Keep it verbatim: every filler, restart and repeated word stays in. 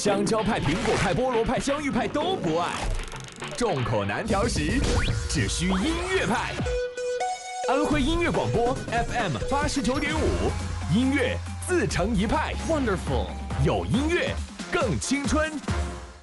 香蕉派、苹果派、菠萝派、香芋派都不爱，众口难调时，只需音乐派。安徽音乐广播 F M 八十九点五，音乐自成一派 ，Wonderful， 有音乐更青春。